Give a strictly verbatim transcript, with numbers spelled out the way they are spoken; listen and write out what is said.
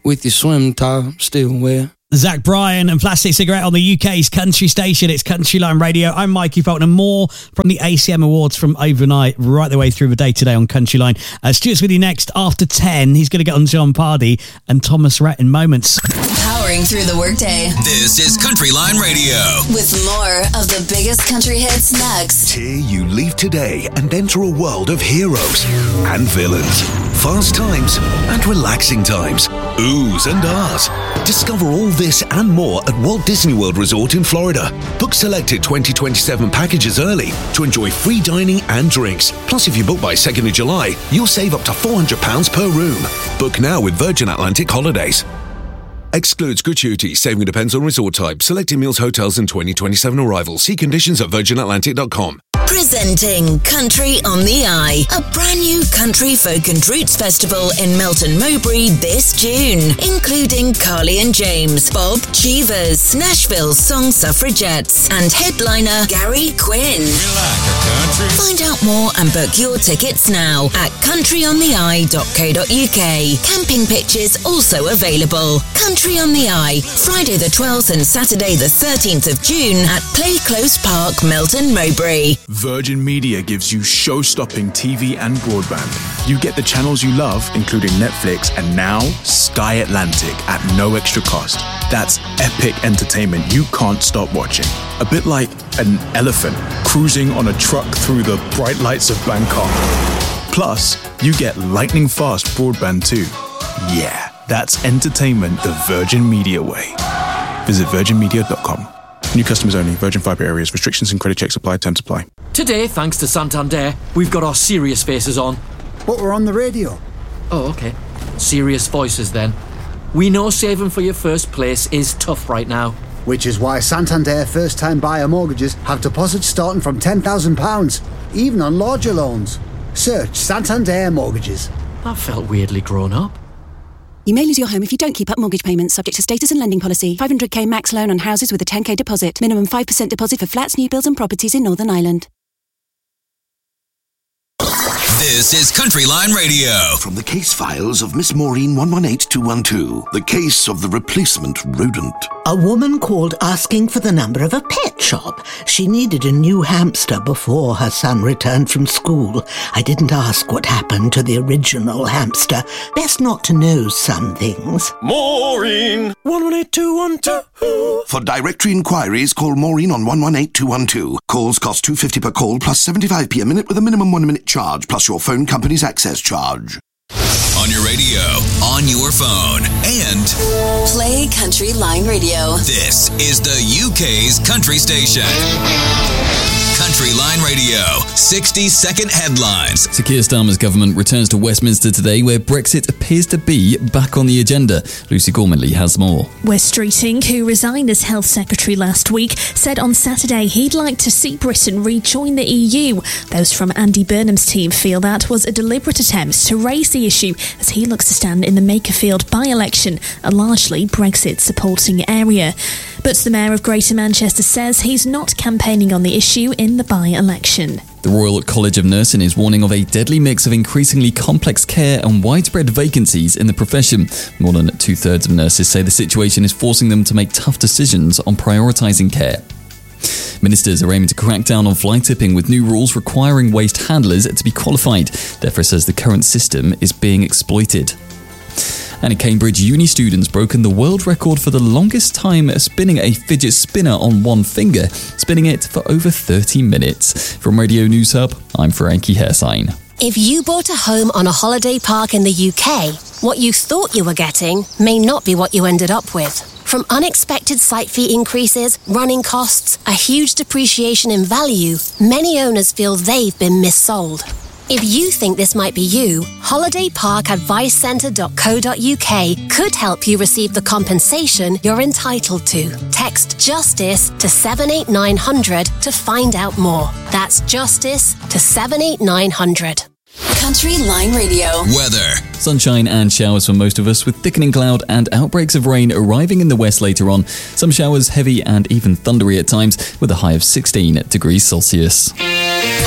with your swim top still wet. Zach Bryan and Plastic Cigarette on the U K's country station. It's Country Line Radio. I'm Mikey Felton, and more from the A C M Awards from overnight right the way through the day today on Country Line. Uh, Stuart's with you next after ten. He's going to get on John Pardy and Thomas Rhett in moments. Powering through the workday. This is Country Line Radio. With more of the biggest country hits next. Here you leave today and enter a world of heroes and villains, fast times and relaxing times, oohs and ahs. Discover all this and more at Walt Disney World Resort in Florida. Book selected twenty twenty-seven packages early to enjoy free dining and drinks. Plus, if you book by second of July, you'll save up to four hundred pounds per room. Book now with Virgin Atlantic Holidays. Excludes gratuity. Saving depends on resort type. Selected meals, hotels and twenty twenty-seven arrivals. See conditions at virgin atlantic dot com. Presenting Country on the Eye, a brand new country folk and roots festival in Melton Mowbray this June, including Carly and James, Bob Cheevers, Nashville's Song Suffragettes, and headliner Gary Quinn. Like Find out more and book your tickets now at country on the eye dot co dot uk. Camping pitches also available. Country on the Eye, Friday the twelfth and Saturday the thirteenth of June at Play Close Park, Melton Mowbray. Virgin Media gives you show-stopping T V and broadband. You get the channels you love, including Netflix, and now Sky Atlantic at no extra cost. That's epic entertainment you can't stop watching. A bit like an elephant cruising on a truck through the bright lights of Bangkok. Plus, you get lightning-fast broadband too. Yeah, that's entertainment the Virgin Media way. Visit virgin media dot com. New customers only. Virgin Fibre areas. Restrictions and credit checks apply. Terms apply. Today, thanks to Santander, we've got our serious faces on. But we're on the radio. Oh, okay. Serious voices then. We know saving for your first place is tough right now. Which is why Santander first-time buyer mortgages have deposits starting from ten thousand pounds, even on larger loans. Search Santander Mortgages. That felt weirdly grown up. You may lose your home if you don't keep up mortgage payments, subject to status and lending policy. five hundred k max loan on houses with a ten k deposit. Minimum five percent deposit for flats, new builds and properties in Northern Ireland. This is Country Line Radio. From the case files of Miss Maureen one one eight two one two, the case of the replacement rodent. A woman called asking for the number of a pet shop. She needed a new hamster before her son returned from school. I didn't ask what happened to the original hamster. Best not to know some things. Maureen one one eight two one two. For directory inquiries, call Maureen on one one eight two one two. Calls cost two pounds fifty per call plus seventy-five p a minute with a minimum one minute charge plus your phone company's access charge. On your radio, on your phone, and Play Country Line Radio. This is the U K's country station. Country Line Radio, sixty second headlines. So Keir Starmer's government returns to Westminster today, where Brexit appears to be back on the agenda. Lucy Gormanley has more. Wes Streeting, who resigned as Health Secretary last week, said on Saturday he'd like to see Britain rejoin the E U. Those from Andy Burnham's team feel that was a deliberate attempt to raise the issue as he looks to stand in the Makerfield by-election, a largely Brexit-supporting area. But the Mayor of Greater Manchester says he's not campaigning on the issue in the by-election. The Royal College of Nursing is warning of a deadly mix of increasingly complex care and widespread vacancies in the profession. More than two-thirds of nurses say the situation is forcing them to make tough decisions on prioritising care. Ministers are aiming to crack down on fly tipping with new rules requiring waste handlers to be qualified. DEFRA says the current system is being exploited. And a Cambridge uni student's broken the world record for the longest time spinning a fidget spinner on one finger, spinning it for over thirty minutes. From Radio News Hub, I'm Frankie Hairsign. If you bought a home on a holiday park in the U K, what you thought you were getting may not be what you ended up with. From unexpected site fee increases, running costs, a huge depreciation in value, many owners feel they've been missold. If you think this might be you, holiday park advice centre dot co dot uk could help you receive the compensation you're entitled to. Text JUSTICE to seven eight nine hundred to find out more. That's JUSTICE to seven eight nine hundred. Country Line Radio. Weather. Sunshine and showers for most of us, with thickening cloud and outbreaks of rain arriving in the west later on. Some showers heavy and even thundery at times, with a high of sixteen degrees Celsius.